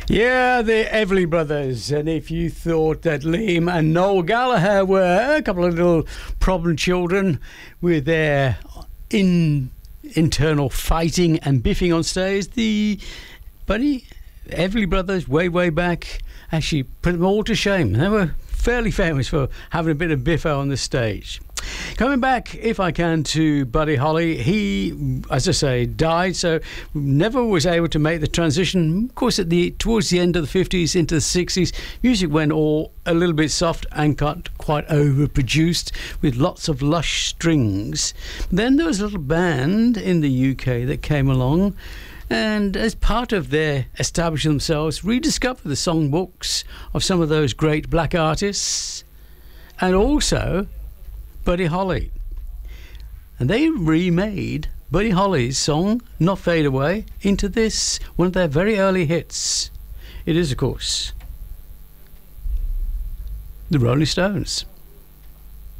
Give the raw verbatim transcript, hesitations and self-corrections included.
Yeah, the Everly Brothers. And if you thought that Liam and Noel Gallagher were a couple of little problem children with their in internal fighting and biffing on stage, the buddy Everly Brothers, way, way back, actually put them all to shame. They were fairly famous for having a bit of biffo on the stage. Coming back, if I can, to Buddy Holly. He, as I say, died, so never was able to make the transition. Of course, at the towards the end of the fifties into the sixties, music went all a little bit soft and got quite overproduced with lots of lush strings. Then there was a little band in the U K that came along, and as part of their establishing themselves, rediscovered the songbooks of some of those great black artists, and also Buddy Holly. And they remade Buddy Holly's song Not Fade Away into this, one of their very early hits. It is, of course, the Rolling Stones.